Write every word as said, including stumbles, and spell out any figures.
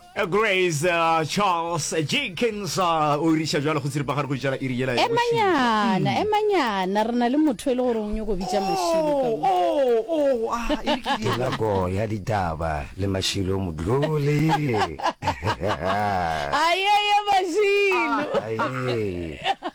Uh, Grace uh, Charles uh, Jenkins uh, o irisha jwala go tsiripagare go jala iri yela emanyana emanyana re na le motho e le gore o nyo go bitsa mashilo ka oh oh ah iri la go ya ditaba le mashilo modlole aye ya mashilo aye